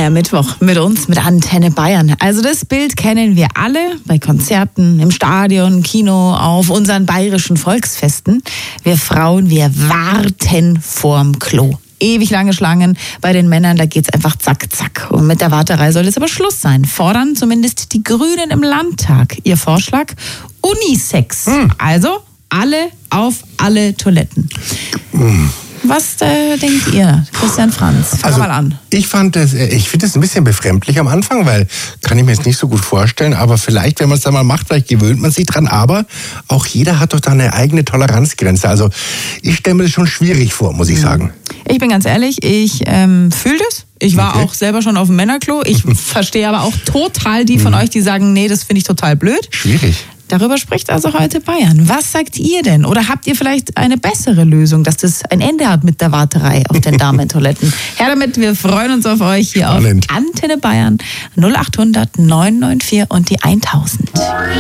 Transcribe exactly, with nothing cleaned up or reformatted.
Weihnachtsfeiermittwoch mit uns, mit Antenne Bayern. Also das Bild kennen wir alle bei Konzerten, im Stadion, Kino, auf unseren bayerischen Volksfesten. Wir Frauen, wir warten vorm Klo. Ewig lange Schlangen. Bei den Männern, da geht's einfach zack, zack. Und mit der Warterei soll es aber Schluss sein. Fordern zumindest die Grünen im Landtag. Ihr Vorschlag? Unisex. Hm. Also alle auf alle Toiletten. Hm. Was äh, denkt ihr, Christian Franz? Fang also, mal an. Ich fand das, ich finde das ein bisschen befremdlich am Anfang, weil kann ich mir jetzt nicht so gut vorstellen, aber vielleicht, wenn man es dann mal macht, vielleicht gewöhnt man sich dran, aber auch jeder hat doch da eine eigene Toleranzgrenze. Also ich stelle mir das schon schwierig vor, muss ich mhm. sagen. Ich bin ganz ehrlich, ich ähm, fühle das. Ich war okay. auch selber schon auf dem Männerklo. Ich verstehe aber auch total die von mhm. euch, die sagen, nee, das finde ich total blöd. Schwierig. Darüber spricht also heute Bayern. Was sagt ihr denn? Oder habt ihr vielleicht eine bessere Lösung, dass das ein Ende hat mit der Warterei auf den Damentoiletten? Her damit, wir freuen uns auf euch hier Spannend. Auf Antenne Bayern null acht hundert neun neun vier und die tausend.